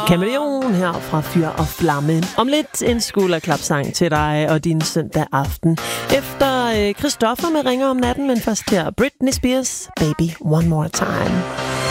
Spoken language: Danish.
Kameleon her fra Fyr og Flamme. Om lidt en skulderklapsang til dig og din søndag aften. Efter Christoffer med Ringer om natten, men først her Britney Spears, Baby One More Time.